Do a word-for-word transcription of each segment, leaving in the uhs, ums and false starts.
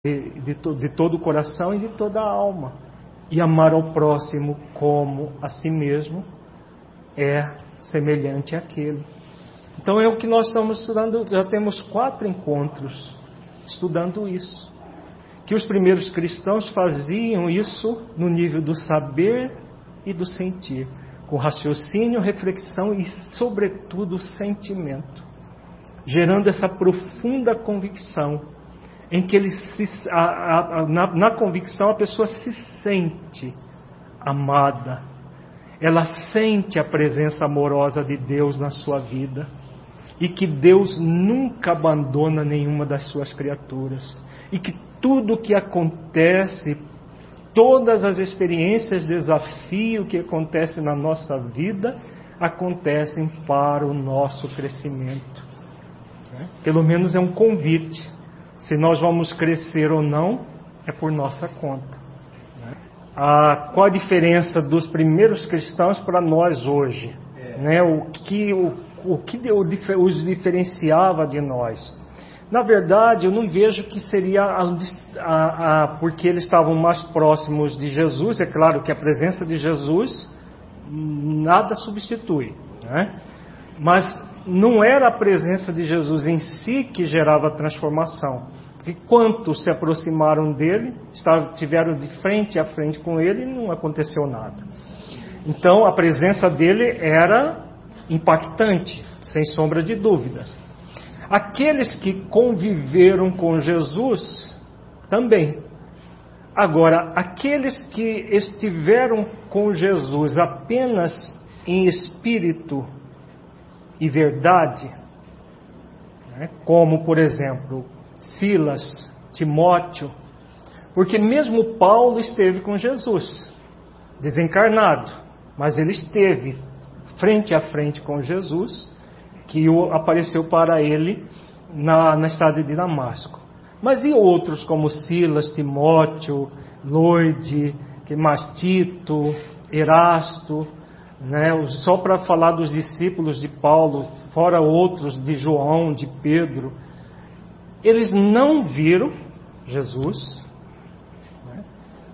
de, de, to, de todo o coração e de toda a alma. E amar ao próximo como a si mesmo é semelhante àquele. Então é o que nós estamos estudando, já temos quatro encontros estudando isso. Que os primeiros cristãos faziam isso no nível do saber e do sentir, com raciocínio, reflexão e, sobretudo, sentimento, gerando essa profunda convicção, em que ele se, a, a, a, na, na convicção a pessoa se sente amada, ela sente a presença amorosa de Deus na sua vida, e que Deus nunca abandona nenhuma das suas criaturas, e que tudo o que acontece, todas as experiências, desafio que acontece na nossa vida, acontecem para o nosso crescimento. Pelo menos é um convite. Se nós vamos crescer ou não, é por nossa conta. Ah, qual a diferença dos primeiros cristãos para nós hoje? É. Né? O que, o, o que os diferenciava de nós? Na verdade, eu não vejo que seria a, a, a, porque eles estavam mais próximos de Jesus. É claro que a presença de Jesus nada substitui, né? Mas não era a presença de Jesus em si que gerava a transformação. Porque quantos se aproximaram dele, estiveram de frente a frente com ele e não aconteceu nada. Então a presença dele era impactante, sem sombra de dúvidas. Aqueles que conviveram com Jesus também. Agora, aqueles que estiveram com Jesus apenas em espírito e verdade, né, como por exemplo Silas, Timóteo, porque mesmo Paulo esteve com Jesus, desencarnado, mas ele esteve frente a frente com Jesus, que apareceu para ele na, na estrada de Damasco. Mas e outros como Silas, Timóteo, Loide, que mais Tito, Erasto, né? Só para falar dos discípulos de Paulo, fora outros de João, de Pedro, eles não viram Jesus, né?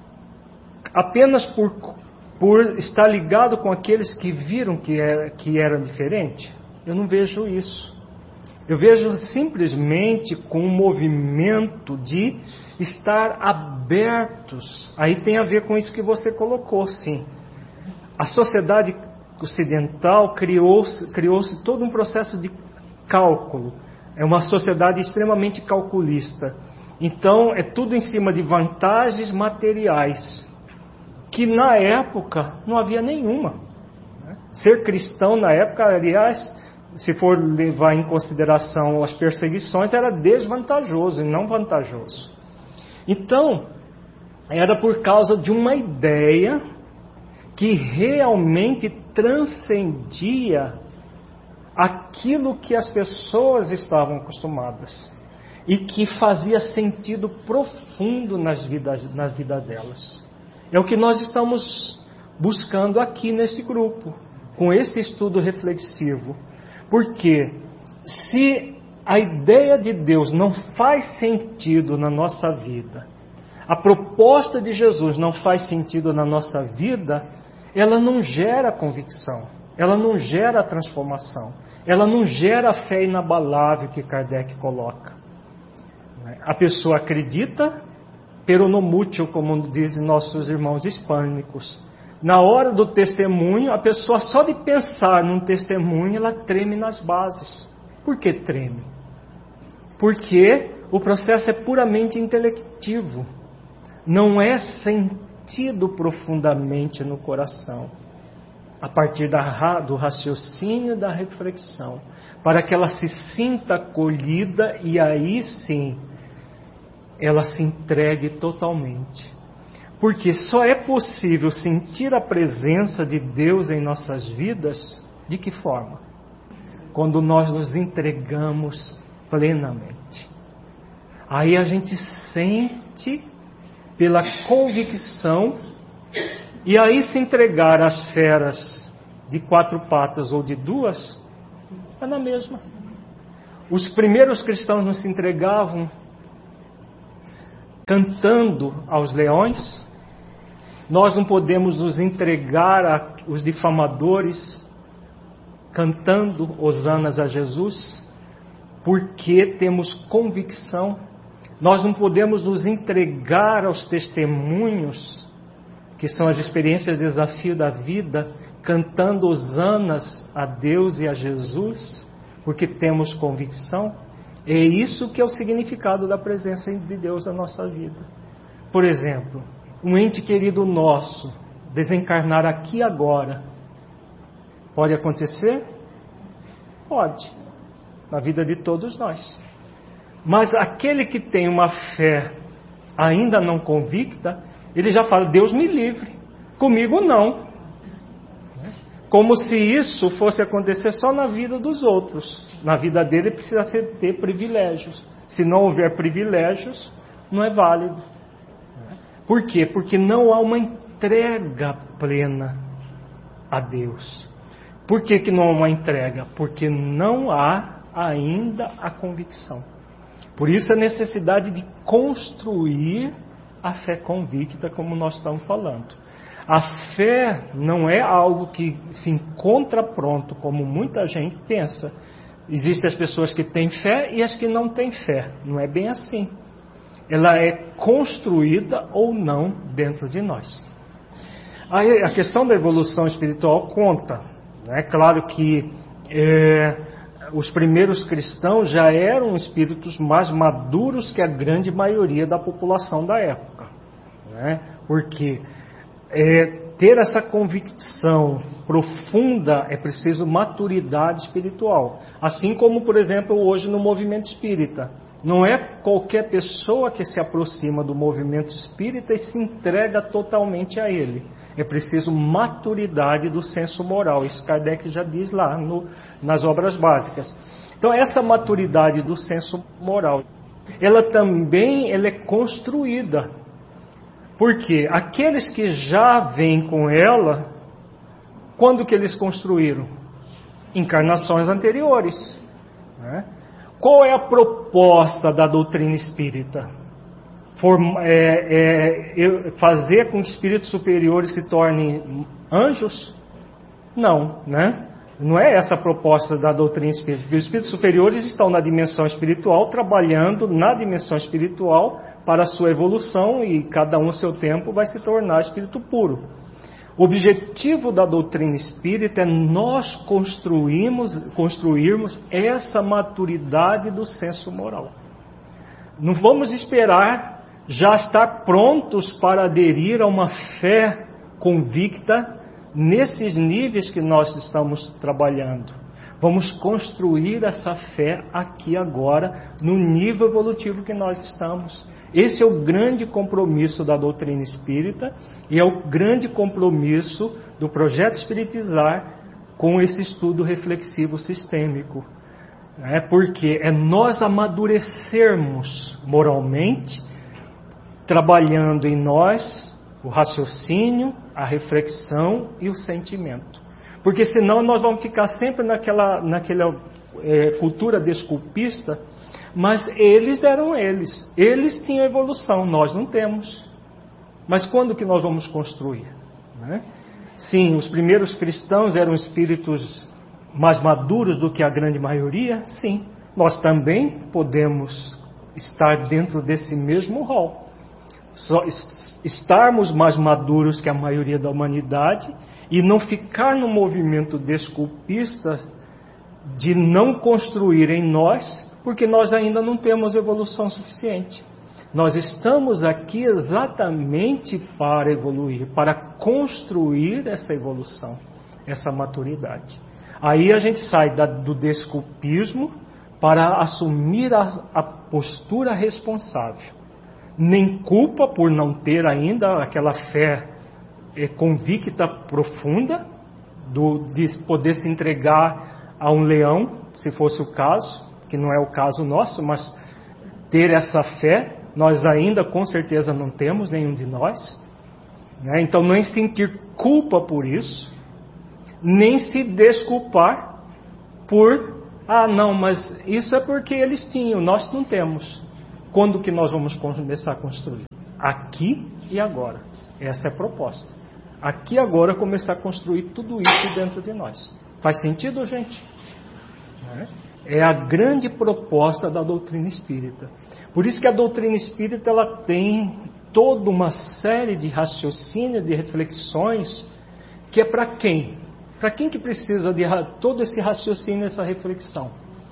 Apenas por, por estar ligado com aqueles que viram que era, que era diferente. Eu não vejo isso. Eu vejo simplesmente com um movimento de estar abertos. Aí tem a ver com isso que você colocou, sim. A sociedade ocidental criou-se, criou-se todo um processo de cálculo. É uma sociedade extremamente calculista. Então, é tudo em cima de vantagens materiais, que na época não havia nenhuma. Ser cristão na época, aliás, se for levar em consideração as perseguições, era desvantajoso e não vantajoso. Então, era por causa de uma ideia que realmente transcendia aquilo que as pessoas estavam acostumadas e que fazia sentido profundo nas vidas, na vida delas. É o que nós estamos buscando aqui nesse grupo, com esse estudo reflexivo. Porque se a ideia de Deus não faz sentido na nossa vida, a proposta de Jesus não faz sentido na nossa vida, ela não gera convicção, ela não gera transformação, ela não gera a fé inabalável que Kardec coloca. A pessoa acredita, pero no mútil, como dizem nossos irmãos hispânicos. Na hora do testemunho, a pessoa só de pensar num testemunho, ela treme nas bases. Por que treme? Porque o processo é puramente intelectivo. Não é sentido profundamente no coração. A partir da, do raciocínio e da reflexão. Para que ela se sinta acolhida e aí sim, ela se entregue totalmente. Porque só é possível sentir a presença de Deus em nossas vidas, de que forma? Quando nós nos entregamos plenamente. Aí a gente sente pela convicção, e aí se entregar às feras de quatro patas ou de duas, é na mesma. Os primeiros cristãos não se entregavam cantando aos leões, nós não podemos nos entregar aos difamadores, cantando hosanas a Jesus, porque temos convicção. Nós não podemos nos entregar aos testemunhos, que são as experiências de desafio da vida, cantando hosanas a Deus e a Jesus, porque temos convicção. É isso que é o significado da presença de Deus na nossa vida. Por exemplo, um ente querido nosso desencarnar aqui agora, pode acontecer? Pode, na vida de todos nós. Mas aquele que tem uma fé ainda não convicta, ele já fala, Deus me livre, comigo não. Como se isso fosse acontecer só na vida dos outros. Na vida dele precisa ter privilégios. Se não houver privilégios, não é válido. Por quê? Porque não há uma entrega plena a Deus. Por que que não há uma entrega? Porque não há ainda a convicção. Por isso a necessidade de construir a fé convicta, como nós estamos falando. A fé não é algo que se encontra pronto, como muita gente pensa. Existem as pessoas que têm fé e as que não têm fé. Não é bem assim. Ela é construída ou não dentro de nós. Aí a questão da evolução espiritual conta. É claro que é, os primeiros cristãos já eram espíritos mais maduros que a grande maioria da população da época. Né? Porque é, ter essa convicção profunda é preciso maturidade espiritual. Assim como, por exemplo, hoje no movimento espírita. Não é qualquer pessoa que se aproxima do movimento espírita e se entrega totalmente a ele. É preciso maturidade do senso moral. Isso Kardec já diz lá no, nas obras básicas. Então essa maturidade do senso moral, ela também ela é construída. Porque aqueles que já vêm com ela, quando que eles construíram? Encarnações anteriores. Né? Qual é a proposta da doutrina espírita? Form, é, é, fazer com que espíritos superiores se tornem anjos? Não, né? Não é essa a proposta da doutrina espírita. Os espíritos superiores estão na dimensão espiritual, trabalhando na dimensão espiritual para a sua evolução e cada um ao seu tempo vai se tornar espírito puro. O objetivo da doutrina espírita é nós construirmos, construirmos essa maturidade do senso moral. Não vamos esperar já estar prontos para aderir a uma fé convicta nesses níveis que nós estamos trabalhando. Vamos construir essa fé aqui agora, no nível evolutivo que nós estamos. Esse é o grande compromisso da doutrina espírita e é o grande compromisso do Projeto Espiritizar com esse estudo reflexivo sistêmico. É porque é nós amadurecermos moralmente, trabalhando em nós o raciocínio, a reflexão e o sentimento. Porque senão nós vamos ficar sempre naquela, naquela é, cultura desculpista, mas eles eram eles. Eles tinham evolução, nós não temos. Mas quando que nós vamos construir? Né? Sim, os primeiros cristãos eram espíritos mais maduros do que a grande maioria? Sim. Nós também podemos estar dentro desse mesmo rol. Só estarmos mais maduros que a maioria da humanidade e não ficar no movimento desculpista de não construir em nós, porque nós ainda não temos evolução suficiente. Nós estamos aqui exatamente para evoluir, para construir essa evolução, essa maturidade. Aí a gente sai da, do desculpismo para assumir a, a postura responsável. Nem culpa por não ter ainda aquela fé é, convicta profunda do, de poder se entregar a um leão, se fosse o caso, que não é o caso nosso, mas ter essa fé, nós ainda com certeza não temos, nenhum de nós. Né? Então nem sentir culpa por isso, nem se desculpar por, ah não, mas isso é porque eles tinham, nós não temos. Quando que nós vamos começar a construir? Aqui e agora. Essa é a proposta. Aqui e agora começar a construir tudo isso dentro de nós. Faz sentido, gente? É a grande proposta da doutrina espírita. Por isso que a doutrina espírita ela tem toda uma série de raciocínios, de reflexões, que é para quem? Para quem que precisa de todo esse raciocínio, essa reflexão?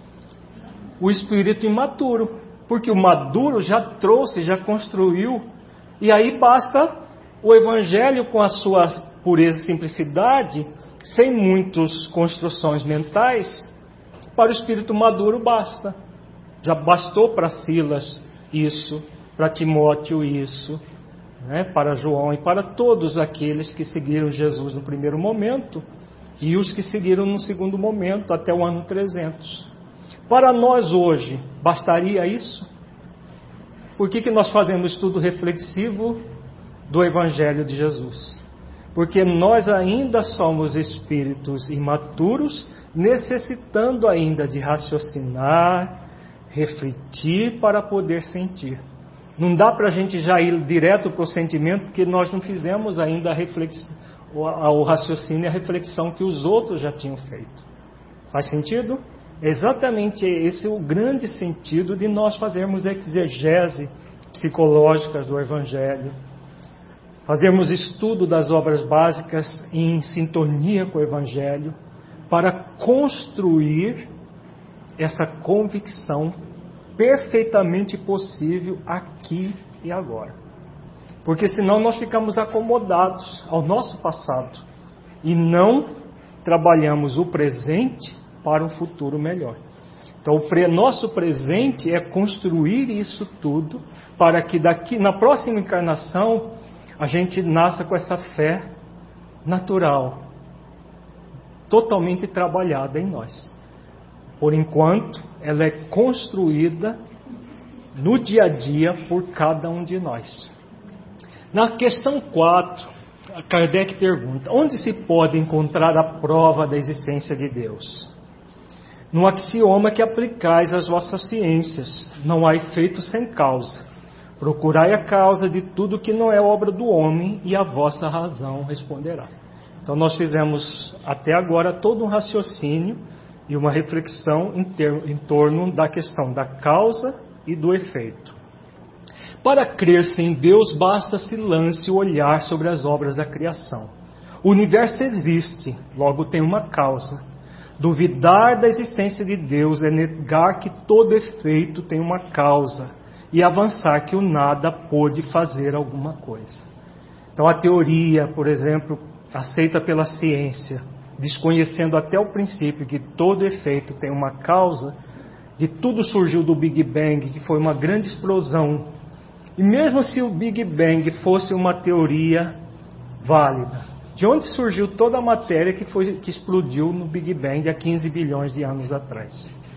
O espírito imaturo. Porque o maduro já trouxe, já construiu, e aí basta o evangelho com a sua pureza e simplicidade, sem muitas construções mentais. Para o espírito maduro basta. Já bastou para Silas isso, para Timóteo isso, né? Para João e para todos aqueles que seguiram Jesus no primeiro momento e os que seguiram no segundo momento até o ano trezentos. Para nós hoje, bastaria isso? Por que que nós fazemos estudo reflexivo do Evangelho de Jesus? Porque nós ainda somos espíritos imaturos, necessitando ainda de raciocinar, refletir para poder sentir. Não dá para a gente já ir direto para o sentimento, porque nós não fizemos ainda a reflexão, o raciocínio e a reflexão que os outros já tinham feito. Faz sentido? Exatamente esse é o grande sentido de nós fazermos exegese psicológica do Evangelho, fazermos estudo das obras básicas em sintonia com o Evangelho, para construir essa convicção perfeitamente possível aqui e agora. Porque senão nós ficamos acomodados ao nosso passado e não trabalhamos o presente para um futuro melhor. Então, o pre- nosso presente é construir isso tudo para que daqui, na próxima encarnação, a gente nasça com essa fé natural, totalmente trabalhada em nós. Por enquanto, ela é construída no dia a dia por cada um de nós. Na questão quatro, Kardec pergunta: onde se pode encontrar a prova da existência de Deus? No axioma que aplicais às vossas ciências, não há efeito sem causa. Procurai a causa de tudo que não é obra do homem, e a vossa razão responderá. Então nós fizemos até agora todo um raciocínio e uma reflexão em, ter, em torno da questão da causa e do efeito. Para crer-se em Deus, basta-se lance o olhar sobre as obras da criação. O universo existe, logo tem uma causa. Duvidar da existência de Deus é negar que todo efeito tem uma causa e avançar que o nada pôde fazer alguma coisa. Então a teoria, por exemplo, aceita pela ciência, desconhecendo até o princípio que todo efeito tem uma causa, de tudo surgiu do Big Bang, que foi uma grande explosão. E mesmo se o Big Bang fosse uma teoria válida, de onde surgiu toda a matéria que, foi, que explodiu no Big Bang há quinze bilhões de anos atrás?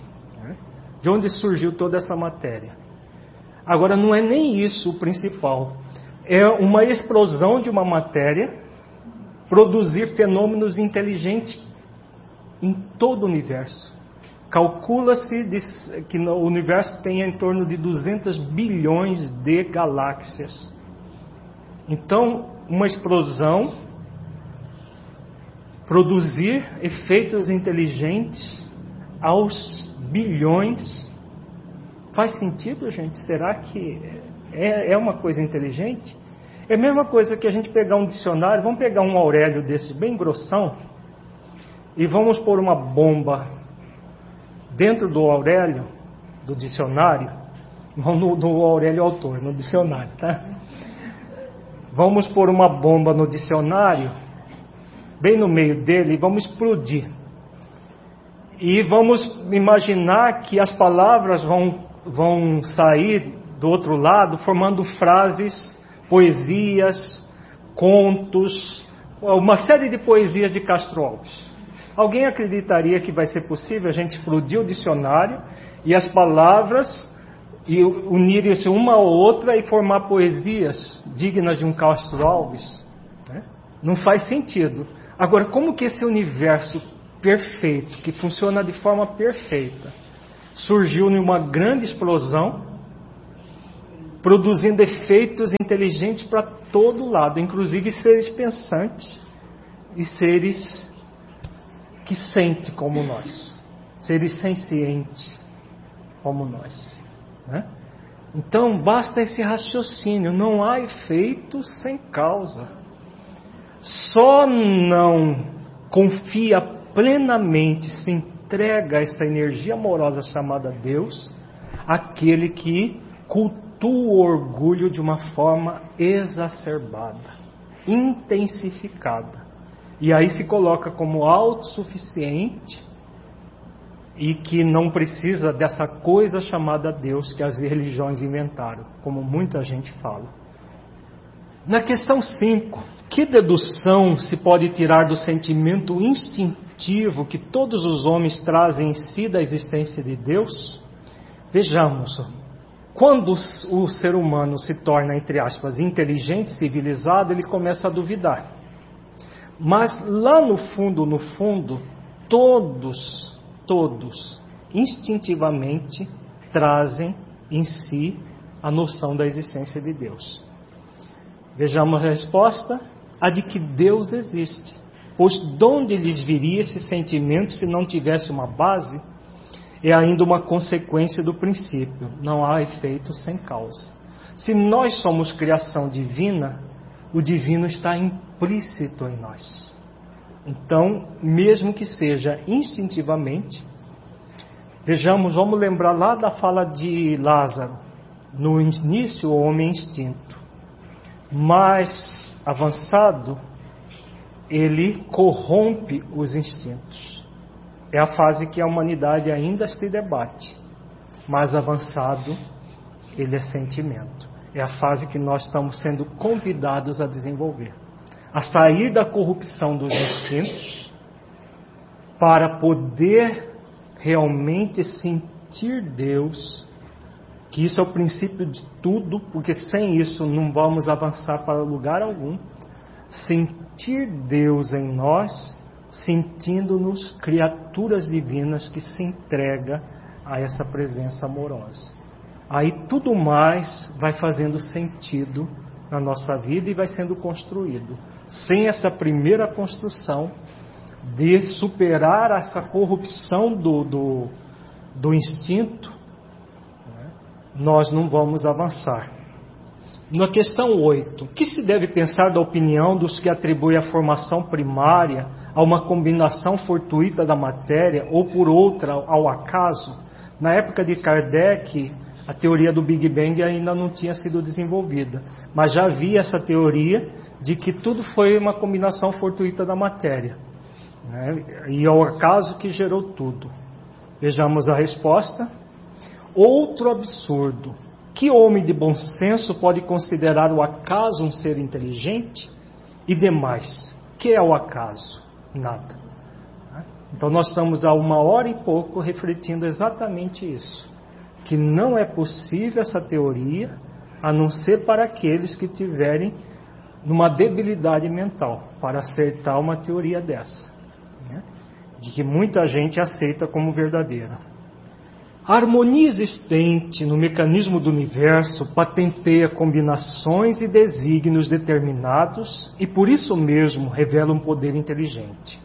De onde surgiu toda essa matéria? Agora, não é nem isso o principal. É uma explosão de uma matéria produzir fenômenos inteligentes em todo o universo. Calcula-se que o universo tem em torno de duzentos bilhões de galáxias. Então, uma explosão produzir efeitos inteligentes aos bilhões. Faz sentido, gente? Será que é, é uma coisa inteligente? É a mesma coisa que a gente pegar um dicionário, vamos pegar um Aurélio desse bem grossão e vamos pôr uma bomba dentro do Aurélio, do dicionário, não no, do Aurélio autor, no dicionário, tá? Vamos pôr uma bomba no dicionário, bem no meio dele, e vamos explodir. E vamos imaginar que as palavras vão, vão sair do outro lado, formando frases, poesias, contos, uma série de poesias de Castro Alves. Alguém acreditaria que vai ser possível a gente explodir o dicionário e as palavras e unirem-se uma a outra e formar poesias dignas de um Castro Alves? Né? Não faz sentido. Agora, como que esse universo perfeito, que funciona de forma perfeita, surgiu numa grande explosão produzindo efeitos inteligentes para todo lado, inclusive seres pensantes e seres que sentem como nós, seres sencientes como nós, né? Então basta esse raciocínio, não há efeito sem causa. Só não confia plenamente, se entrega a essa energia amorosa chamada Deus, aquele que cultua o orgulho de uma forma exacerbada, intensificada. E aí se coloca como autossuficiente e que não precisa dessa coisa chamada Deus que as religiões inventaram, como muita gente fala. Na questão cinco, que dedução se pode tirar do sentimento instintivo que todos os homens trazem em si da existência de Deus? Vejamos, quando o ser humano se torna, entre aspas, inteligente, civilizado, ele começa a duvidar. Mas lá no fundo, no fundo, todos, todos, instintivamente trazem em si a noção da existência de Deus. Vejamos a resposta, a de que Deus existe. Pois de onde lhes viria esse sentimento se não tivesse uma base? É ainda uma consequência do princípio. Não há efeito sem causa. Se nós somos criação divina, o divino está implícito em nós. Então, mesmo que seja instintivamente, vejamos, vamos lembrar lá da fala de Lázaro. No início, o homem é instinto. Mais avançado, ele corrompe os instintos. É a fase que a humanidade ainda se debate. Mais avançado, ele é sentimento. É a fase que nós estamos sendo convidados a desenvolver. A sair da corrupção dos instintos para poder realmente sentir Deus, que isso é o princípio de tudo, porque sem isso não vamos avançar para lugar algum. Sentir Deus em nós, sentindo-nos criaturas divinas que se entrega a essa presença amorosa. Aí tudo mais vai fazendo sentido na nossa vida e vai sendo construído. Sem essa primeira construção de superar essa corrupção do, do, do instinto, né, nós não vamos avançar. Na questão oito, o que se deve pensar da opinião dos que atribuem a formação primária a uma combinação fortuita da matéria ou por outra ao acaso? Na época de Kardec, a teoria do Big Bang ainda não tinha sido desenvolvida, mas já havia essa teoria de que tudo foi uma combinação fortuita da matéria, né? E ao acaso que gerou tudo. Vejamos a resposta. Outro absurdo. Que homem de bom senso pode considerar o acaso um ser inteligente? E demais, que é o acaso? Nada. Então nós estamos há uma hora e pouco refletindo exatamente isso. Que não é possível essa teoria, a não ser para aqueles que tiverem numa debilidade mental, para acertar uma teoria dessa, né? De que muita gente aceita como verdadeira. A harmonia existente no mecanismo do universo patenteia combinações e desígnios determinados e por isso mesmo revela um poder inteligente.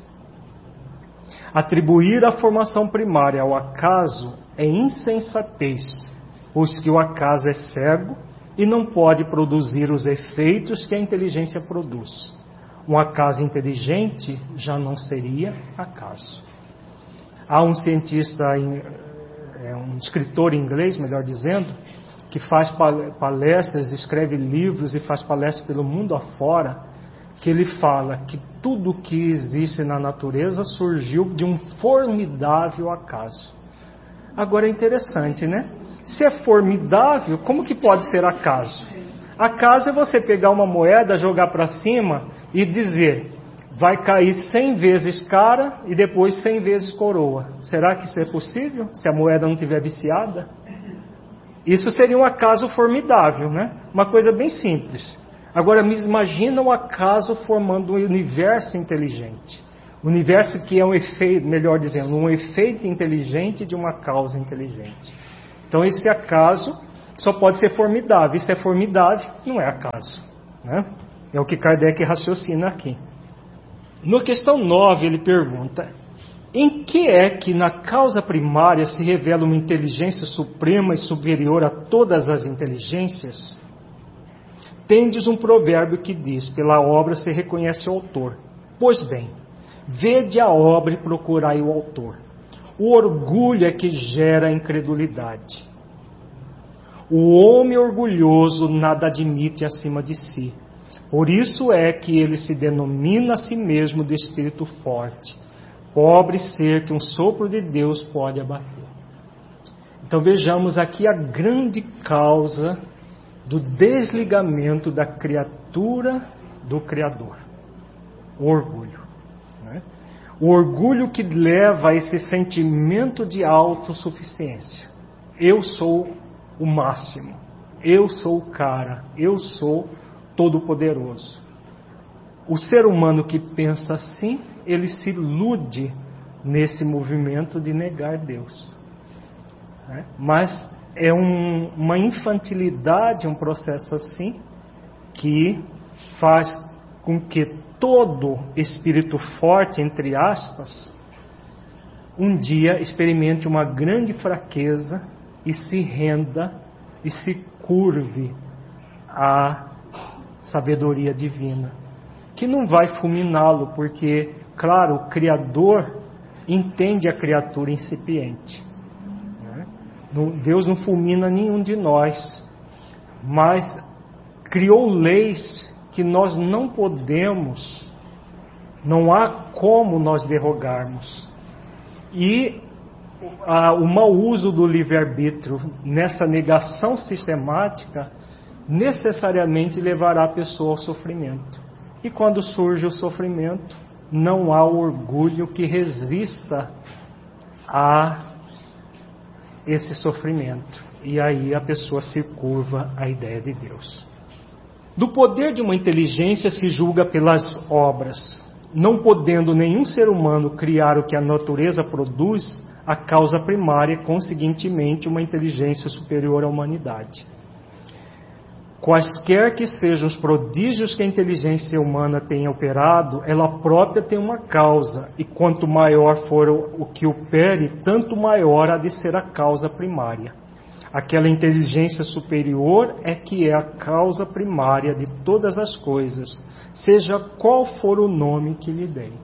Atribuir a formação primária ao acaso é insensatez, pois que o acaso é cego e não pode produzir os efeitos que a inteligência produz. Um acaso inteligente já não seria acaso. Há um cientista, um escritor inglês, melhor dizendo, que faz palestras, escreve livros e faz palestras pelo mundo afora, que ele fala que tudo que existe na natureza surgiu de um formidável acaso. Agora é interessante, né? Se é formidável, como que pode ser acaso? Acaso é você pegar uma moeda, jogar para cima e dizer, vai cair cem vezes cara e depois cem vezes coroa. Será que isso é possível? Se a moeda não estiver viciada? Isso seria um acaso formidável, né? Uma coisa bem simples. Agora, me imagina o acaso formando um universo inteligente. O universo que é um efeito, melhor dizendo, um efeito inteligente de uma causa inteligente. Então, esse acaso só pode ser formidável. Isso é formidável, não é acaso, né? É o que Kardec raciocina aqui. Na questão nove, ele pergunta: em que é que na causa primária se revela uma inteligência suprema e superior a todas as inteligências? Tendes um provérbio que diz: pela obra se reconhece o autor. Pois bem, vede a obra e procurai o autor. O orgulho é que gera a incredulidade. O homem orgulhoso nada admite acima de si. Por isso é que ele se denomina a si mesmo de espírito forte, pobre ser que um sopro de Deus pode abater. Então vejamos aqui a grande causa do desligamento da criatura do Criador: o orgulho, né? O orgulho que leva a esse sentimento de autossuficiência. Eu sou o máximo, eu sou o cara, eu sou todo-poderoso. O ser humano que pensa assim, ele se ilude nesse movimento de negar Deus, né? Mas é um, uma infantilidade, um processo assim, que faz com que todo espírito forte, entre aspas, um dia experimente uma grande fraqueza e se renda e se curve à sabedoria divina, que não vai fulminá-lo, porque, claro, o Criador entende a criatura incipiente. Deus não fulmina nenhum de nós, mas criou leis que nós não podemos, não há como nós derrogarmos. E a, o mau uso do livre-arbítrio nessa negação sistemática necessariamente levará a pessoa ao sofrimento. E quando surge o sofrimento, não há orgulho que resista a esse sofrimento. E aí a pessoa se curva à ideia de Deus. Do poder de uma inteligência se julga pelas obras, não podendo nenhum ser humano criar o que a natureza produz, a causa primária é, conseguintemente, uma inteligência superior à humanidade. Quaisquer que sejam os prodígios que a inteligência humana tenha operado, ela própria tem uma causa, e quanto maior for o que opere, tanto maior há de ser a causa primária. Aquela inteligência superior é que é a causa primária de todas as coisas, seja qual for o nome que lhe dê.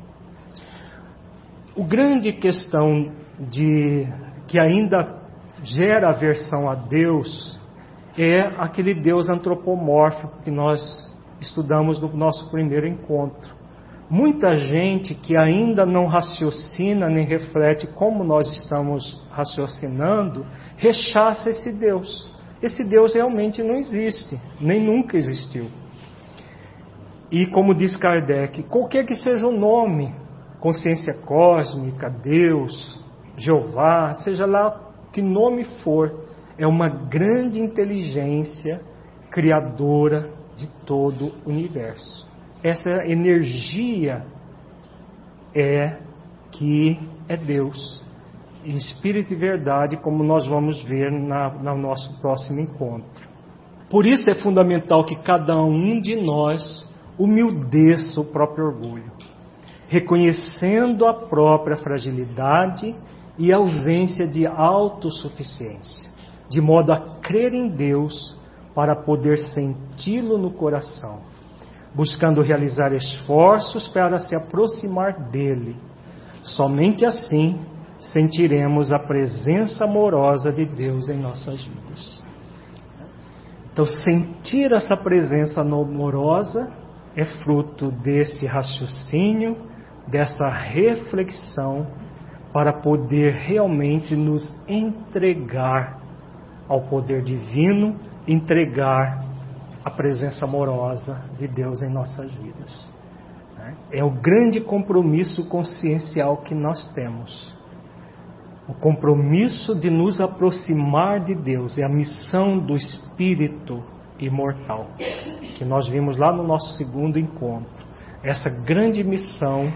O grande questão de, que ainda gera aversão a Deus é aquele Deus antropomórfico que nós estudamos no nosso primeiro encontro. Muita gente que ainda não raciocina nem reflete como nós estamos raciocinando, rechaça esse Deus. Esse Deus realmente não existe, nem nunca existiu. E como diz Kardec, qualquer que seja o nome, consciência cósmica, Deus, Jeová, seja lá que nome for, é uma grande inteligência criadora de todo o universo. Essa energia é que é Deus, em espírito e verdade, como nós vamos ver na, no nosso próximo encontro. Por isso é fundamental que cada um de nós humildeça o próprio orgulho, reconhecendo a própria fragilidade e ausência de autossuficiência, de modo a crer em Deus para poder senti-lo no coração, buscando realizar esforços para se aproximar dele. Somente assim sentiremos a presença amorosa de Deus em nossas vidas. Então, sentir essa presença amorosa é fruto desse raciocínio, dessa reflexão, para poder realmente nos entregar ao poder divino, entregar a presença amorosa de Deus em nossas vidas. É o grande compromisso consciencial que nós temos. O compromisso de nos aproximar de Deus é a missão do Espírito imortal, que nós vimos lá no nosso segundo encontro. Essa grande missão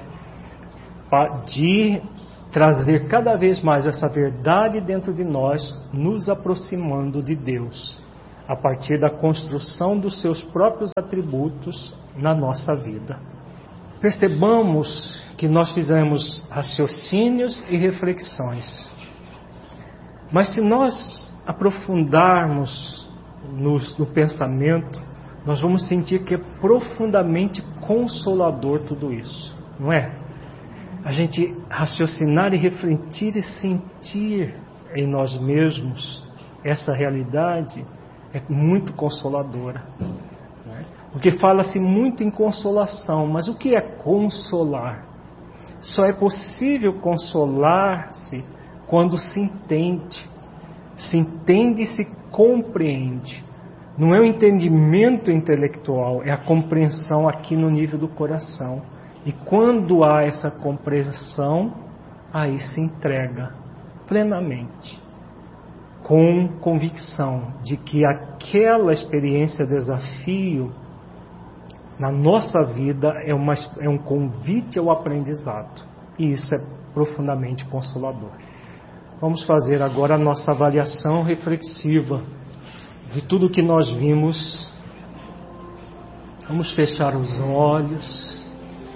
de trazer cada vez mais essa verdade dentro de nós, nos aproximando de Deus. a partir da construção dos seus próprios atributos na nossa vida. Percebamos que nós fizemos raciocínios e reflexões. Mas se nós aprofundarmos no, no pensamento, nós vamos sentir que é profundamente consolador tudo isso, não é? A gente raciocinar e refletir e sentir em nós mesmos essa realidade é muito consoladora, né? Porque fala-se muito em consolação, mas o que é consolar? Só é possível consolar-se quando se entende, se entende e se compreende. Não é o entendimento intelectual, é a compreensão aqui no nível do coração. E quando há essa compreensão, aí se entrega plenamente, com convicção de que aquela experiência, desafio, na nossa vida é, uma, é um convite ao aprendizado. E isso é profundamente consolador. Vamos fazer agora a nossa avaliação reflexiva de tudo que nós vimos. Vamos fechar os olhos,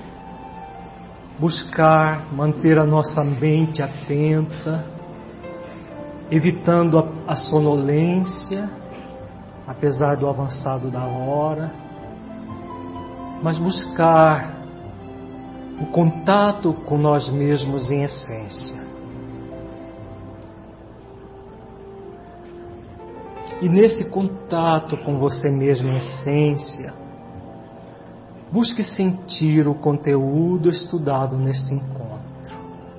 buscar manter a nossa mente atenta, evitando a, a sonolência, apesar do avançado da hora, mas buscar o contato com nós mesmos em essência. E nesse contato com você mesmo em essência, busque sentir o conteúdo estudado nesse encontro.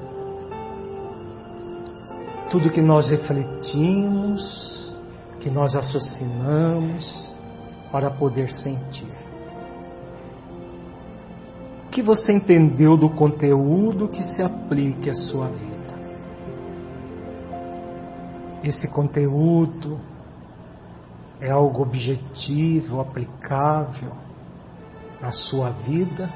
Tudo que nós refletimos, que nós raciocinamos para poder sentir. O que você entendeu do conteúdo que se aplique à sua vida? Esse conteúdo é algo objetivo, aplicável na sua vida?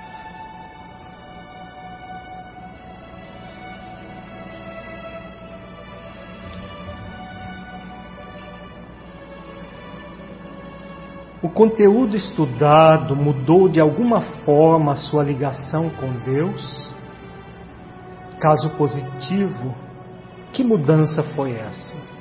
O conteúdo estudado mudou de alguma forma a sua ligação com Deus? Caso positivo, que mudança foi essa?